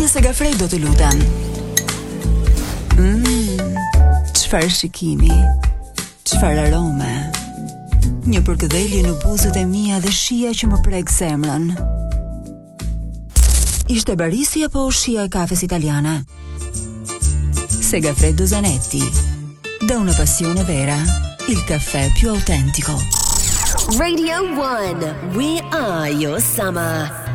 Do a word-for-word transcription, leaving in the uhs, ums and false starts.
Një Segafredo të lutem. Mmm, çfarë shikimi, çfarë arome. Një përkëdhelje në buzët e mia dhe shija që më prek zemrën. Ishte barisi apo shija e kafes italiane? Segafredo Zanetti. Da una passione vera, il caffè più autentico. Radio One, we are your summer.